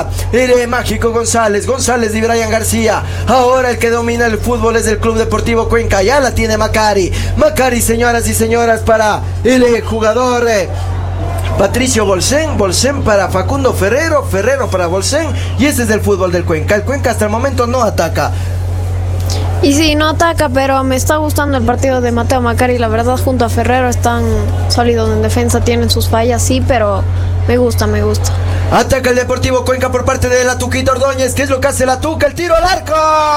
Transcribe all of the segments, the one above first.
El mágico González y Brian García. Ahora el que domina el fútbol es el Club Deportivo Cuenca. Ya la tiene Macari, señoras y señoras, para el jugador Patricio Bolsen para Facundo Ferrero para Bolsen. Y ese es el fútbol del Cuenca. El Cuenca hasta el momento no ataca. Y sí, no ataca, pero me está gustando el partido de Mateo Macari. La verdad, junto a Ferrero están sólidos en defensa, tienen sus fallas, sí, pero me gusta. Ataca el Deportivo Cuenca por parte de la Tuquita Ordóñez. ¿Qué es lo que hace la Tuca? El tiro al arco.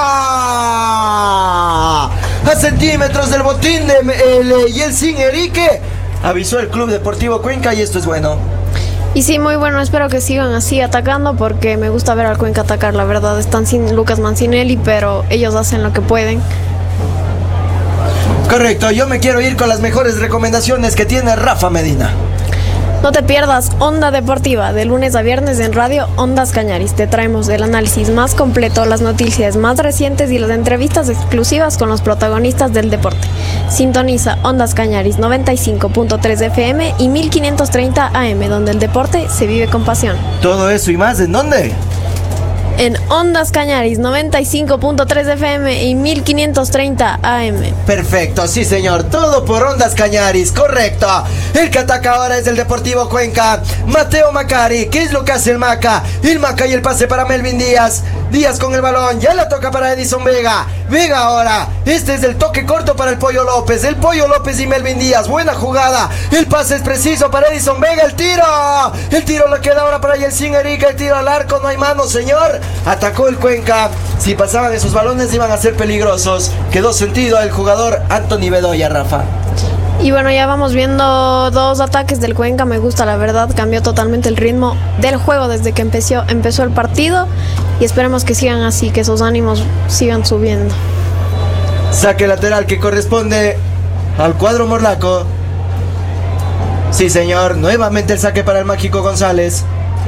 A centímetros del botín de Yeltsin Erique. Avisó el Club Deportivo Cuenca y esto es bueno. Y sí, muy bueno, espero que sigan así atacando porque me gusta ver al Cuenca atacar, la verdad. Están sin Lucas Mancinelli, pero ellos hacen lo que pueden. Correcto, yo me quiero ir con las mejores recomendaciones que tiene Rafa Medina. No te pierdas Onda Deportiva, de lunes a viernes en Radio Ondas Cañaris. Te traemos el análisis más completo, las noticias más recientes y las entrevistas exclusivas con los protagonistas del deporte. Sintoniza Ondas Cañaris 95.3 FM y 1530 AM, donde el deporte se vive con pasión. Todo eso y más, ¿en dónde? En Ondas Cañaris 95.3 FM y 1530 AM. Perfecto, sí señor, todo por Ondas Cañaris, correcto. El que ataca ahora es el Deportivo Cuenca, Mateo Macari. ¿Qué es lo que hace el Maca? El Maca y el pase para Melvin Díaz con el balón, ya la toca para Edison Vega ahora, este es el toque corto para el Pollo López y Melvin Díaz, buena jugada, el pase es preciso para Edison Vega, el tiro le queda ahora para Yeltsin Erique, el tiro al arco, no hay mano señor, atacó el Cuenca, si pasaban esos balones iban a ser peligrosos, quedó sentido el jugador Anthony Bedoya, Rafa. Y bueno, ya vamos viendo dos ataques del Cuenca, me gusta la verdad, cambió totalmente el ritmo del juego desde que empezó el partido y esperemos que sigan así, que esos ánimos sigan subiendo. Saque lateral que corresponde al cuadro morlaco. Sí señor, nuevamente el saque para el mágico González.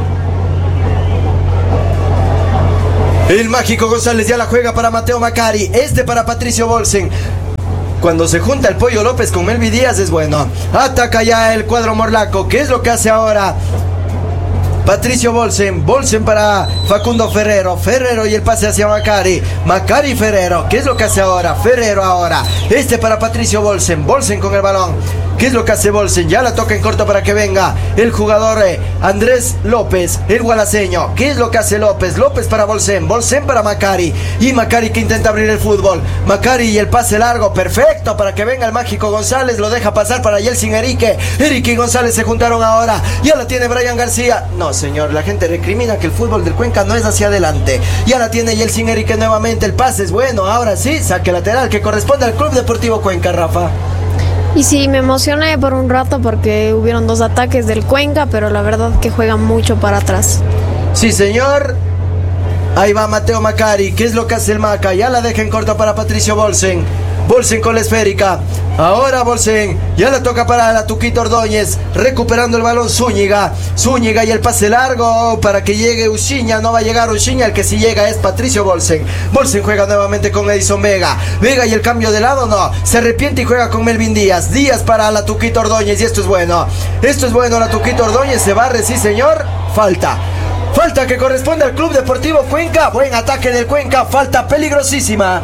El mágico González ya la juega para Mateo Macari, para Patricio Bolsen. Cuando se junta el Pollo López con Melvin Díaz es bueno. Ataca ya el cuadro morlaco. ¿Qué es lo que hace ahora? Patricio Bolsen para Facundo Ferrero y el pase hacia Macari Ferrero, ¿qué es lo que hace ahora? Ferrero ahora, para Patricio Bolsen con el balón, ¿qué es lo que hace Bolsen? Ya la toca en corto para que venga el jugador Andrés López, el gualaceño, ¿qué es lo que hace López para Bolsen para Macari, y Macari que intenta abrir el fútbol, Macari y el pase largo, perfecto, para que venga el mágico González, lo deja pasar para Yeltsin Erique y González se juntaron ahora, ya la tiene Brian García, no señor, la gente recrimina que el fútbol del Cuenca no es hacia adelante. Ya la tiene Yeltsin Erique nuevamente, el pase es bueno, ahora sí, saque lateral que corresponde al Club Deportivo Cuenca, Rafa. Y sí, me emocioné por un rato porque hubieron dos ataques del Cuenca, pero la verdad que juegan mucho para atrás. Sí señor, ahí va Mateo Macari, ¿qué es lo que hace el Maca? Ya la deja en corto para Patricio Bolsen con la esférica, ahora Bolsen, ya la toca para la Tuquita Ordóñez, recuperando el balón Zúñiga y el pase largo para que llegue Uchiña, no va a llegar Uchiña, el que sí llega es Patricio Bolsen juega nuevamente con Edison Vega y el cambio de lado no, se arrepiente y juega con Melvin Díaz para la Tuquita Ordóñez y esto es bueno, la Tuquita Ordóñez se barre, sí señor, falta que corresponde al Club Deportivo Cuenca, buen ataque del Cuenca, falta peligrosísima.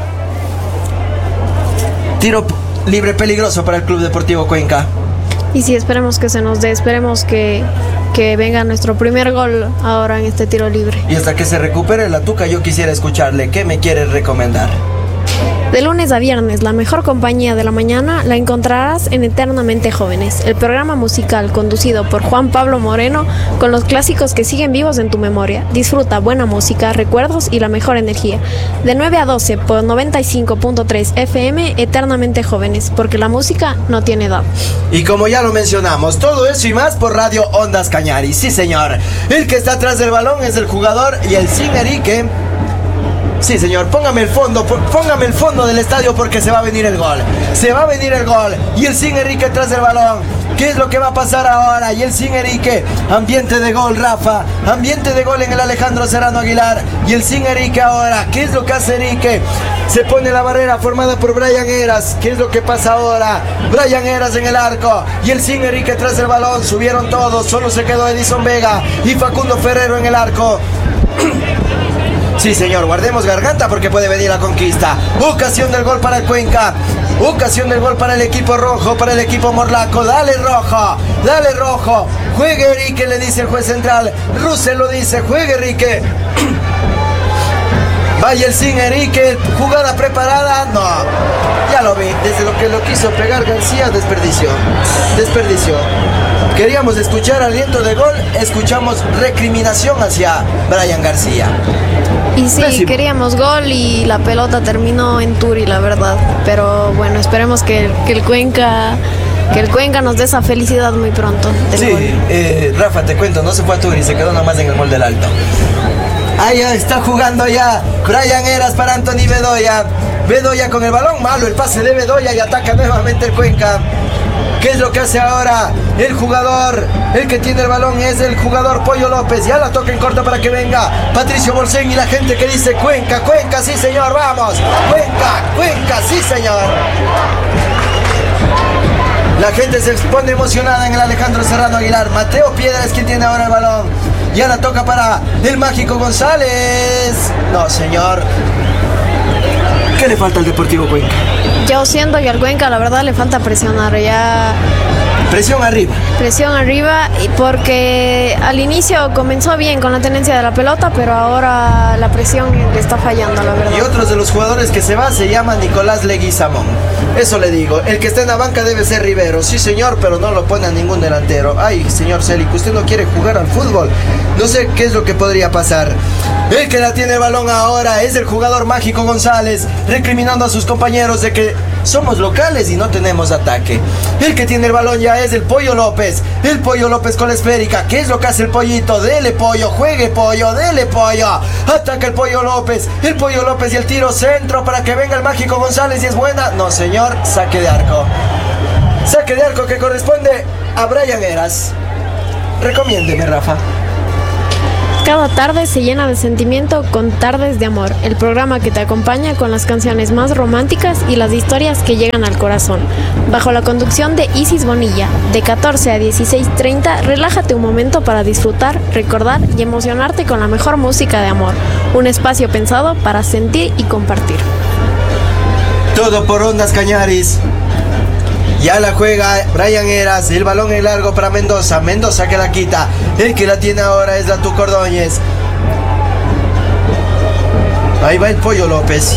Tiro libre peligroso para el Club Deportivo Cuenca. Y sí, esperemos que se nos dé, esperemos que venga nuestro primer gol ahora en este tiro libre. Y hasta que se recupere la Tuca, yo quisiera escucharle. ¿Qué me quiere recomendar? De lunes a viernes, la mejor compañía de la mañana la encontrarás en Eternamente Jóvenes, el programa musical conducido por Juan Pablo Moreno con los clásicos que siguen vivos en tu memoria. Disfruta buena música, recuerdos y la mejor energía. De 9 a 12 por 95.3 FM, Eternamente Jóvenes, porque la música no tiene edad. Y como ya lo mencionamos, todo eso y más por Radio Ondas Cañaris. Sí, señor. El que está atrás del balón es el jugador Yeltsin Erique. Sí, señor, póngame el fondo del estadio porque se va a venir el gol. Yeltsin Erique tras el balón. ¿Qué es lo que va a pasar ahora? Yeltsin Erique, ambiente de gol, Rafa. Ambiente de gol en el Alejandro Serrano Aguilar. Yeltsin Erique ahora. ¿Qué es lo que hace Erique? Se pone la barrera formada por Brian Heras. ¿Qué es lo que pasa ahora? Brian Heras en el arco. Yeltsin Erique tras el balón. Subieron todos. Solo se quedó Edison Vega y Facundo Ferrero en el arco. Sí, señor, guardemos garganta porque puede venir la conquista. Ocasión del gol para el Cuenca. Ocasión del gol para el equipo rojo, para el equipo morlaco. Dale rojo, dale rojo. Juegue Enrique, le dice el juez central. Russell lo dice, juegue Enrique. Vaya el sin Enrique, jugada preparada. No, ya lo vi. Desde lo que lo quiso pegar García, desperdició. Queríamos escuchar aliento de gol, escuchamos recriminación hacia Brian García. Y sí, pésimo. Queríamos gol y la pelota terminó en Turi, la verdad. Pero bueno, esperemos que el Cuenca nos dé esa felicidad muy pronto. Sí, Rafa, te cuento, no se fue a Turi, se quedó nomás en el gol del Alto. Ahí está jugando ya Brian Heras para Anthony Bedoya. Bedoya con el balón, malo el pase de Bedoya y ataca nuevamente el Cuenca. ¿Qué es lo que hace ahora el jugador? El que tiene el balón es el jugador Pollo López. Ya la toca en corta para que venga Patricio Bolsén y la gente que dice Cuenca, Cuenca, sí señor, vamos. Cuenca, Cuenca, sí señor. La gente se pone emocionada en el Alejandro Serrano Aguilar. Mateo Piedra es quien tiene ahora el balón. Ya la toca para el Mágico González. No, señor. ¿Qué le falta al Deportivo Cuenca? Yo siento que al Cuenca la verdad le falta presionar ya. Presión arriba. Presión arriba, porque al inicio comenzó bien con la tenencia de la pelota, pero ahora la presión le está fallando, la verdad. Y otros de los jugadores que se va se llama Nicolás Leguizamón. Eso le digo, el que está en la banca debe ser Rivero. Sí señor, pero no lo pone a ningún delantero. Ay, señor Celic, usted no quiere jugar al fútbol. No sé qué es lo que podría pasar. El que la tiene el balón ahora es el jugador Mágico González, recriminando a sus compañeros de que somos locales y no tenemos ataque. El que tiene el balón ya es el Pollo López. El Pollo López con la esférica. ¿Qué es lo que hace el Pollito? Dele Pollo, juegue Pollo, dele Pollo. Ataca el Pollo López. El Pollo López y el tiro centro para que venga el Mágico González y es buena. No señor, saque de arco. Saque de arco que corresponde a Brian Heras. Recomiéndeme, Rafa. Cada tarde se llena de sentimiento con Tardes de Amor, el programa que te acompaña con las canciones más románticas y las historias que llegan al corazón. Bajo la conducción de Isis Bonilla, de 14 a 16:30, relájate un momento para disfrutar, recordar y emocionarte con la mejor música de amor. Un espacio pensado para sentir y compartir. Todo por Ondas Cañaris. Ya la juega Brian Heras, el balón en largo para Mendoza. Mendoza que la quita. El que la tiene ahora es la Tuco Ordóñez. Ahí va el Pollo López.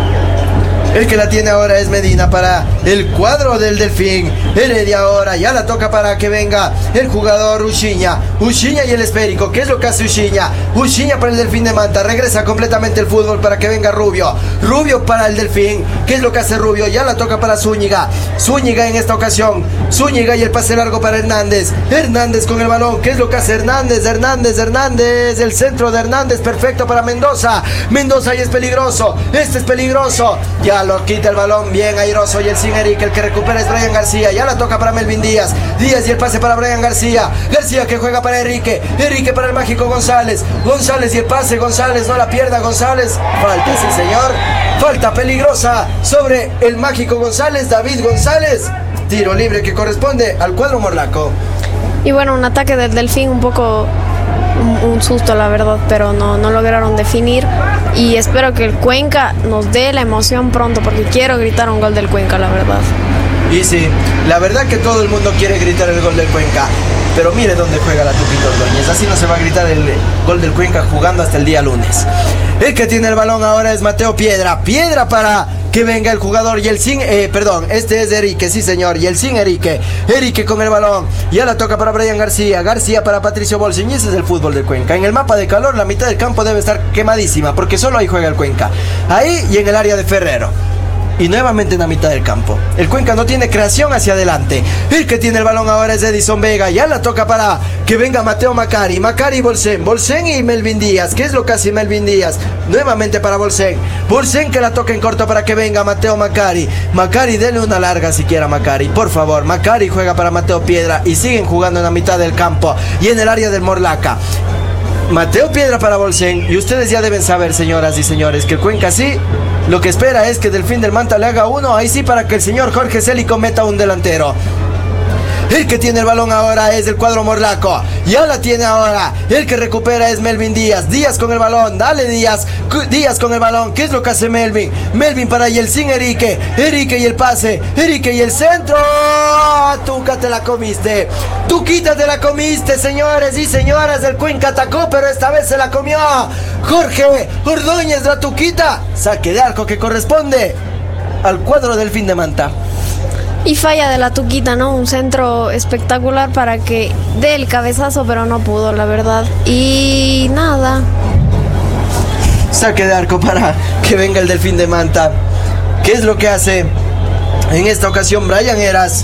El que la tiene ahora es Medina para el cuadro del Delfín. Heredia ahora, ya la toca para que venga el jugador Uchiña. Uchiña y el esférico. ¿Qué es lo que hace Uchiña? Uchiña para el Delfín de Manta. Regresa completamente el fútbol para que venga Rubio. Rubio para el Delfín. ¿Qué es lo que hace Rubio? Ya la toca para Zúñiga. Zúñiga en esta ocasión. Zúñiga y el pase largo para Hernández. Hernández con el balón. ¿Qué es lo que hace Hernández? Hernández. El centro de Hernández perfecto para Mendoza. Mendoza y es peligroso. Este es peligroso. Ya lo quita el balón, bien airoso y el sin Eric, el que recupera es Brian García, ya la toca para Melvin Díaz y el pase para Brian García que juega para Enrique para el Mágico González y el pase, González, no la pierda González, falta, sí señor, falta peligrosa sobre el Mágico González, David González, tiro libre que corresponde al cuadro morlaco. Y bueno, un ataque del Delfín un poco un susto la verdad, pero no lograron definir y espero que el Cuenca nos dé la emoción pronto porque quiero gritar un gol del Cuenca, la verdad. Y sí, la verdad que todo el mundo quiere gritar el gol del Cuenca, pero mire dónde juega la Tuquito Ordóñez, así no se va a gritar el gol del Cuenca jugando hasta el día lunes. El que tiene el balón ahora es Mateo Piedra para que venga el jugador y el sin, este es Erique, sí señor, y el sin Erique con el balón, ya la toca para Brian García para Patricio Bolsén, y ese es el fútbol del Cuenca. En el mapa de calor la mitad del campo debe estar quemadísima, porque solo ahí juega el Cuenca, ahí y en el área de Ferrero. Y nuevamente en la mitad del campo. El Cuenca no tiene creación hacia adelante. El que tiene el balón ahora es Edison Vega. Ya la toca para que venga Mateo Macari y Bolsén y Melvin Díaz. ¿Qué es lo que hace Melvin Díaz? Nuevamente para Bolsén que la toca en corto para que venga Mateo Macari, denle una larga siquiera Macari, por favor. Macari juega para Mateo Piedra y siguen jugando en la mitad del campo y en el área del Morlaca. Mateo Piedra para Bolsén, y ustedes ya deben saber, señoras y señores, que el Cuenca sí lo que espera es que Delfín del Manta le haga uno, ahí sí, para que el señor Jorge Célico meta un delantero. El que tiene el balón ahora es el cuadro morlaco. Ya la tiene ahora. El que recupera es Melvin Díaz. Díaz con el balón. Dale Díaz. Díaz con el balón. ¿Qué es lo que hace Melvin? Melvin para Yeltsin Erique. Erique y el pase. Erique y el centro. Tuca, te la comiste. Tuquita, te la comiste, señores y señoras. El Cuenca atacó, pero esta vez se la comió Jorge Ordóñez, la Tuquita. Saque de arco que corresponde al cuadro del Fin de Manta. Y falla de la Tuquita, ¿no? Un centro espectacular para que dé el cabezazo, pero no pudo, la verdad. Y nada. Saque de arco para que venga el Delfín de Manta. ¿Qué es lo que hace en esta ocasión Brian Heras?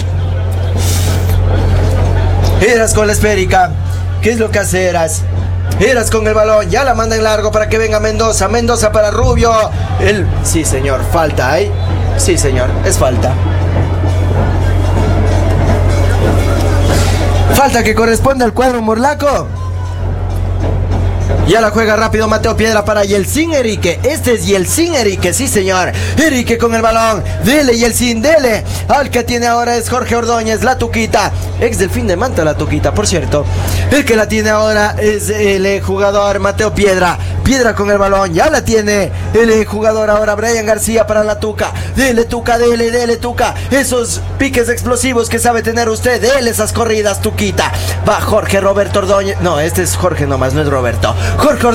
Heras con la esférica. ¿Qué es lo que hace Heras? Heras con el balón, ya la manda en largo para que venga Mendoza. Mendoza para Rubio. Sí, señor, falta ahí. Sí, señor, es falta. Falta que corresponde al cuadro morlaco. Ya la juega rápido Mateo Piedra para Yeltsin Erique. Este es Yeltsin Erique, sí señor. Erique con el balón. Dele Yeltsin, dele. Al que tiene ahora es Jorge Ordóñez, la Tuquita. Ex del Fin de Manta, la Tuquita, por cierto. El que la tiene ahora es el jugador Mateo Piedra. Piedra con el balón, ya la tiene el jugador ahora Brian García para la Tuca. Dele Tuca, dele Tuca. Esos piques explosivos que sabe tener usted. Dele esas corridas, Tuquita. Va Jorge Roberto Ordóñez. No, este es Jorge nomás, no es Roberto. Jorge